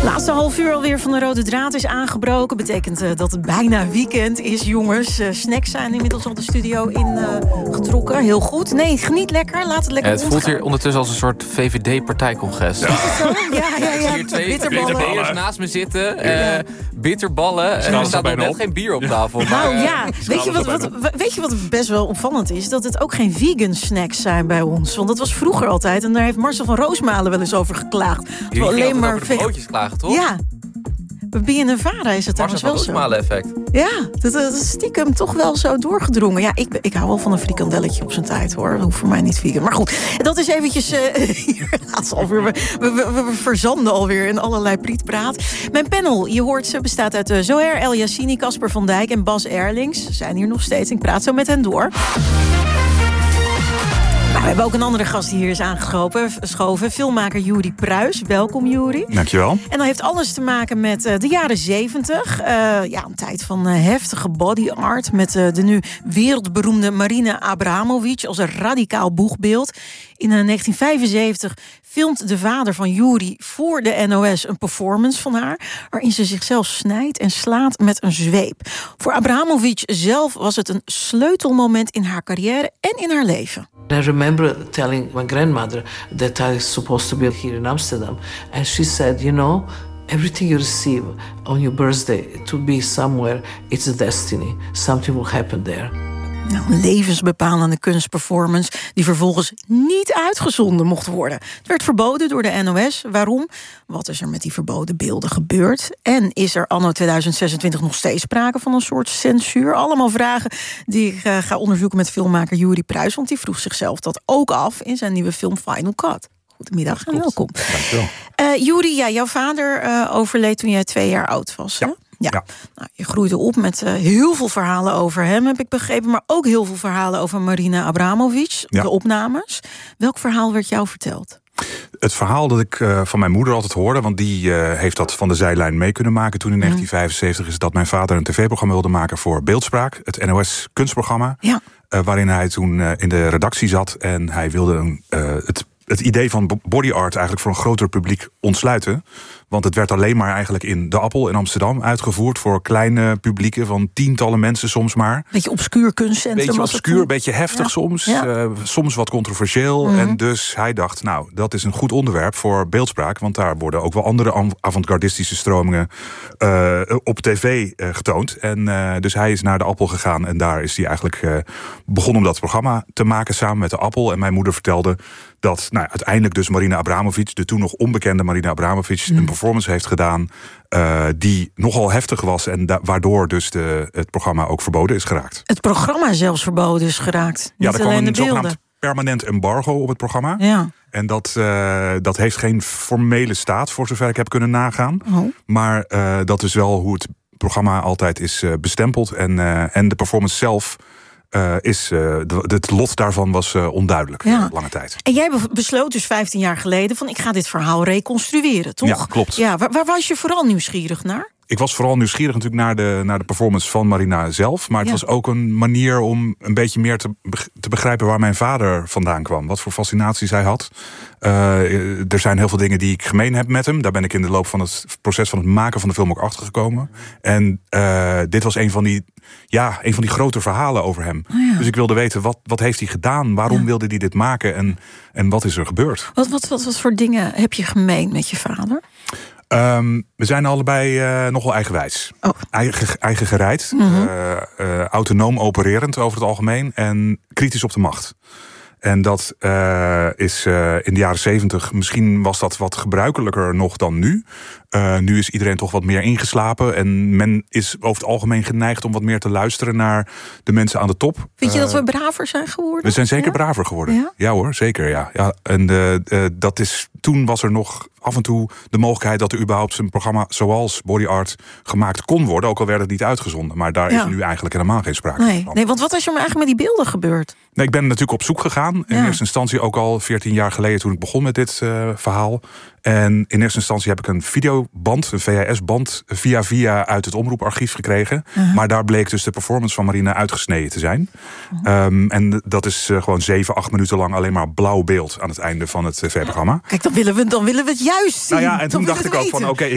Laatste half uur alweer van de rode draad is aangebroken. Betekent dat het bijna weekend is, jongens. Snacks zijn inmiddels al de studio ingetrokken. Heel goed. Nee, geniet lekker. Laat het lekker Het voelt hier ondertussen als een soort VVD-partijcongres. Ja. Ja. Hier twee Bitterballen. VVD'ers naast me zitten. Bitterballen. En er staat nog net geen bier op tafel. Nou ja, weet je wat best wel opvallend is? Dat het ook geen vegan snacks zijn bij ons. Want dat was vroeger altijd. En daar heeft Marcel van Roosmalen wel eens over geklaagd. Jullie alleen maar over de broodjes klagen, toch? Ja. Bij BNNVARA is het trouwens wel zo. Roosmalen-effect. Ja, dat is stiekem toch wel zo doorgedrongen. Ja, ik hou wel van een frikandelletje op zijn tijd, hoor. Dat hoeft voor mij niet vegan. Maar goed, dat is eventjes... we verzanden alweer in allerlei prietpraat. Mijn panel, je hoort ze, bestaat uit Zoher El Yassini, Casper van Dijk en Bas Erlings. Ze zijn hier nog steeds. Ik praat zo met hen door. Nou, we hebben ook een andere gast die hier is aangeschoven. Filmmaker Juri Pruis. Welkom, Juri. Dankjewel. En dat heeft alles te maken met de jaren 70. Een tijd van heftige body art. Met de nu wereldberoemde Marina Abramovic als een radicaal boegbeeld. In 1975 filmt de vader van Juri voor de NOS een performance van haar, waarin ze zichzelf snijdt en slaat met een zweep. Voor Abramovic zelf was het een sleutelmoment in haar carrière en in haar leven. I remember telling my grandmother that I was supposed to be here in Amsterdam. And she said, you know, everything you receive on your birthday, it will be somewhere, it's a destiny. Something will happen there. Nou, een levensbepalende kunstperformance die vervolgens niet uitgezonden mocht worden. Het werd verboden door de NOS. Waarom? Wat is er met die verboden beelden gebeurd? En is er anno 2026 nog steeds sprake van een soort censuur? Allemaal vragen die ik ga onderzoeken met filmmaker Juri Pruis, want die vroeg zichzelf dat ook af in zijn nieuwe film Final Cut. Goedemiddag en welkom. Dankjewel. Juri, jouw vader overleed toen jij 2 jaar oud was. Hè? Ja. Nou, je groeide op met heel veel verhalen over hem, heb ik begrepen. Maar ook heel veel verhalen over Marina Abramovic, de opnames. Welk verhaal werd jou verteld? Het verhaal dat ik van mijn moeder altijd hoorde, want die heeft dat van de zijlijn mee kunnen maken toen in 1975, is dat mijn vader een tv-programma wilde maken voor Beeldspraak, het NOS kunstprogramma. Ja. Waarin hij toen in de redactie zat en hij wilde het idee van body art eigenlijk voor een groter publiek ontsluiten. Want het werd alleen maar eigenlijk in de Appel in Amsterdam uitgevoerd voor kleine publieken van tientallen mensen soms maar. Beetje obscuur kunstcentrum. Beetje obscuur, beetje heftig soms. Ja. Soms wat controversieel. En dus hij dacht, nou, dat is een goed onderwerp voor Beeldspraak. Want daar worden ook wel andere avant-gardistische stromingen op tv getoond. En dus hij is naar de Appel gegaan. En daar is hij eigenlijk begonnen om dat programma te maken samen met de Appel. En mijn moeder vertelde dat uiteindelijk dus Marina Abramovic, de toen nog onbekende Marina Abramovic, een performance heeft gedaan die nogal heftig was en waardoor dus het programma ook verboden is geraakt. Het programma zelfs verboden is geraakt. Ja, er kwam een zogenaamd permanent embargo op het programma. Ja. En dat heeft geen formele staat, voor zover ik heb kunnen nagaan. Maar dat is wel hoe het programma altijd is bestempeld. En de performance zelf het lot daarvan was onduidelijk lange tijd. En jij besloot dus 15 jaar geleden van ik ga dit verhaal reconstrueren, toch? Ja, klopt. Ja, waar was je vooral nieuwsgierig naar? Ik was vooral nieuwsgierig natuurlijk naar de performance van Marina zelf. Maar het was ook een manier om een beetje meer te begrijpen waar mijn vader vandaan kwam. Wat voor fascinaties hij had. Er zijn heel veel dingen die ik gemeen heb met hem. Daar ben ik in de loop van het proces van het maken van de film ook achter gekomen. En dit was een van die grote verhalen over hem. Dus ik wilde weten, wat heeft hij gedaan? Waarom wilde hij dit maken? En wat is er gebeurd? Wat voor dingen heb je gemeen met je vader? We zijn allebei nogal eigenwijs. Eigen gereid. Autonoom opererend over het algemeen. En kritisch op de macht. En dat is in de jaren 70, misschien was dat wat gebruikelijker nog dan nu. Nu is iedereen toch wat meer ingeslapen. En men is over het algemeen geneigd om wat meer te luisteren naar de mensen aan de top. Vind je dat we braver zijn geworden? We zijn zeker braver geworden. Ja hoor, zeker. Ja. En toen was er nog af en toe de mogelijkheid dat er überhaupt een programma zoals Body Art gemaakt kon worden. Ook al werd het niet uitgezonden. Maar daar is nu eigenlijk helemaal geen sprake van. Nee, want wat is er eigenlijk met die beelden gebeurd? Nee, ik ben natuurlijk op zoek gegaan. In eerste instantie ook al 14 jaar geleden toen ik begon met dit verhaal. En in eerste instantie heb ik een videoband, een VHS-band, via uit het omroeparchief gekregen. Maar daar bleek dus de performance van Marina uitgesneden te zijn. En dat is gewoon 7-8 minuten lang alleen maar blauw beeld aan het einde van het tv-programma. Kijk, dan willen we het juist zien. Nou ja, en toen dacht ik ook van, oké,